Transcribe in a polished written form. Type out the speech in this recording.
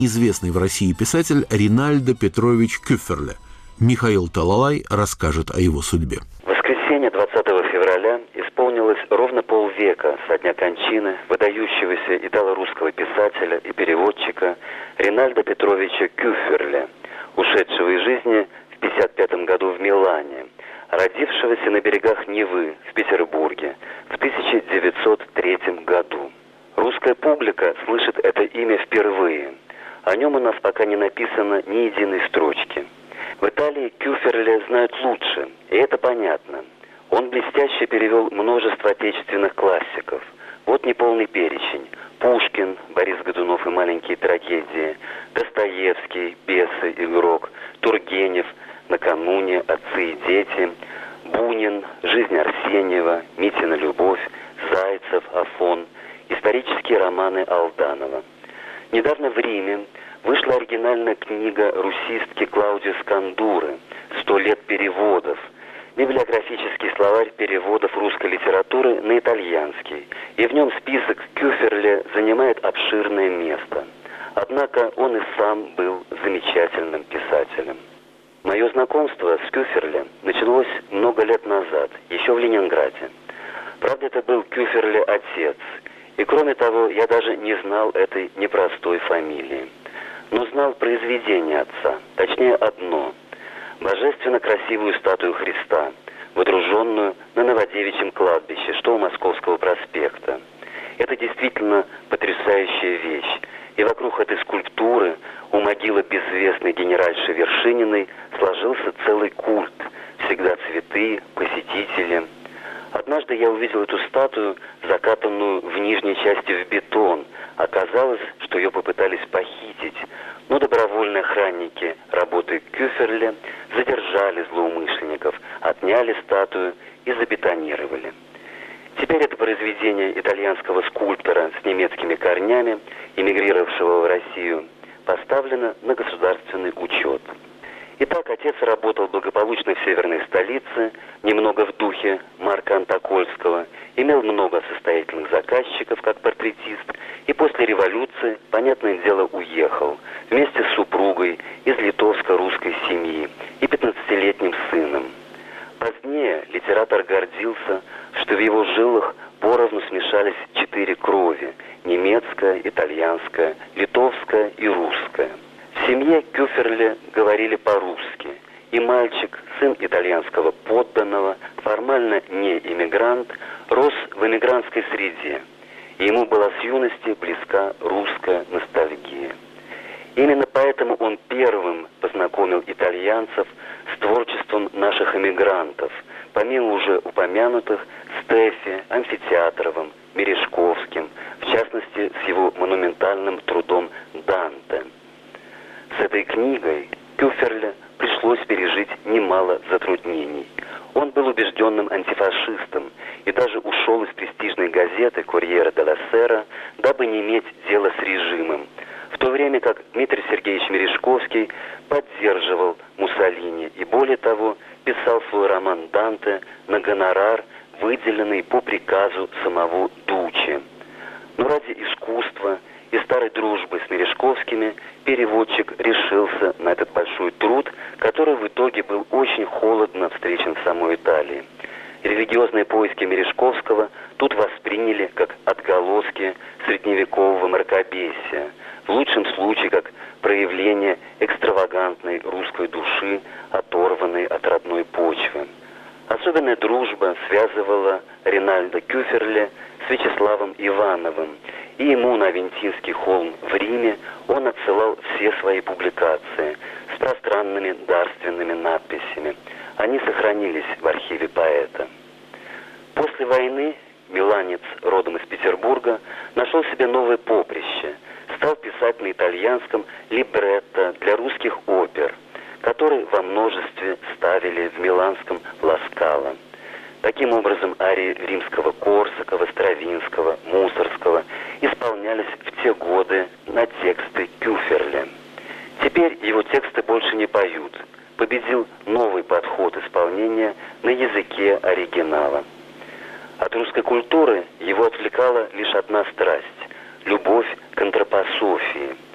Известный в России писатель Ринальдо Петрович Кюферле. Михаил Талалай расскажет о его судьбе. В воскресенье 20 февраля исполнилось ровно полвека со дня кончины выдающегося итало-русского писателя и переводчика Ринальдо Петровича Кюферле, ушедшего из жизни в 1955 году в Милане, родившегося на берегах Невы в Петербурге в 1903 году. Русская публика слышит это имя впервые. О нем у нас пока не написано ни единой строчки. В Италии Кюферле знают лучше, и это понятно. Он блестяще перевел множество отечественных классиков. Вот неполный перечень. Пушкин, Борис Годунов и маленькие трагедии, Достоевский, Бесы, Игрок, Тургенев, Накануне, Отцы и дети, Бунин, Жизнь Арсеньева, Митина любовь, Зайцев, Афон, исторические романы Алданова. Недавно в Риме вышла оригинальная книга русистки Клаудии Скандуры «100 лет переводов», библиографический словарь переводов русской литературы на итальянский, и в нем список Кюферле занимает обширное место. Однако он и сам был замечательным писателем. Мое знакомство с Кюферле началось много лет назад, еще в Ленинграде. Правда, это был Кюферле отец, и кроме того, я даже не знал этой непростой фамилии. Но знал произведение отца, точнее одно – божественно красивую статую Христа, водруженную на Новодевичьем кладбище, что у Московского проспекта. Это действительно потрясающая вещь, и вокруг этой скульптуры у могилы безвестной генеральши Вершининой сложился целый культ, всегда цветы, посетители. Однажды я увидел эту статую, закатанную в нижней части в бетон. Оказалось, что ее попытались похитить, но добровольные охранники работы Кюферле задержали злоумышленников, отняли статую и забетонировали. Теперь это произведение итальянского скульптора с немецкими корнями, эмигрировавшего в Россию, поставлено на государственный учет. Итак, отец работал благополучно в северной столице, немного в духе Марка Антокольского, имел много состоятельных заказчиков как портретист, и после революции, понятное дело, уехал вместе с супругой из литовско-русской семьи и 15-летним сыном. Позднее литератор гордился, что в его жилах поровну смешались 4 крови – немецкая, итальянская, литовская и русская. В семье Кюферле говорили по-русски, и мальчик, сын итальянского подданного, формально не иммигрант, рос в эмигрантской среде, и ему была с юности близка русская ностальгия. Именно поэтому он первым познакомил итальянцев с творчеством наших эмигрантов, помимо уже упомянутых Стеффи, Амфитеатровым, Мережковским, в частности с его монументальным трудом «Данте». С этой книгой Кюферле пришлось пережить немало затруднений. Он был убежденным антифашистом и даже ушел из престижной газеты «Корьера делла Сера», дабы не иметь дела с режимом, в то время как Дмитрий Сергеевич Мережковский поддерживал Муссолини и, более того, писал свой роман «Данте» на гонорар, выделенный по приказу самого Дуччи. Но ради искусства и старой дружбы с Мережковскими переводчик решился на этот большой труд, который в итоге был очень холодно встречен в самой Италии. Религиозные поиски Мережковского тут восприняли как отголоски средневекового мракобесия, в лучшем случае как проявление экстравагантной русской души, оторванной от родной почвы. Особенная дружба связывала Ринальдо Кюферле с Вячеславом Ивановым, и ему на Авентинский холм в Риме он отсылал все свои публикации с пространными дарственными надписями. Они сохранились в архиве поэта. После войны миланец, родом из Петербурга, нашел себе новое поприще. Стал писать на итальянском либретто для русских опер, которые во множестве ставили в миланском Ла Скала. Таким образом, арии римского Корсакова, Стравинского, Мусорского исполнялись в те годы на тексты Кюферле. Теперь его тексты больше не поют. Победил новый подход исполнения на языке оригинала. От русской культуры его отвлекала лишь одна страсть – любовь к антропософии.